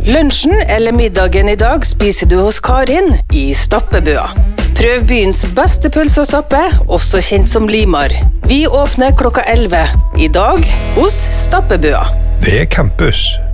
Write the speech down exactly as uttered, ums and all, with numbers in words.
Lunsjen eller middagen i dag spiser du hos Karin i Stappebøa. Prøv byens beste pølse og stappe, også kjent som Limar. Vi åpner klokka elleve. I dag hos Stappebøa. Det er campus.